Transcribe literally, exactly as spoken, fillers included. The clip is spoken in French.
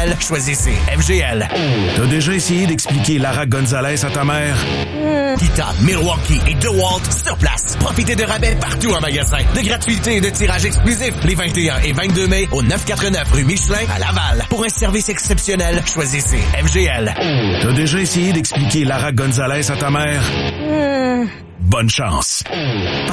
exceptionnelle, choisissez F G L. T'as déjà essayé d'expliquer Lara Gonzalez à ta mère? Titan, Milwaukee et DeWalt sur place. Profitez de rabais partout en magasin. De gratuité et de tirage exclusif les vingt et un et vingt-deux mai au neuf cent quatre-vingt-neuf rue Michelin à Laval. Pour un service exceptionnel, choisissez F G L. T'as déjà essayé d'expliquer Lara Gonzalez à ta mère? Bonne chance.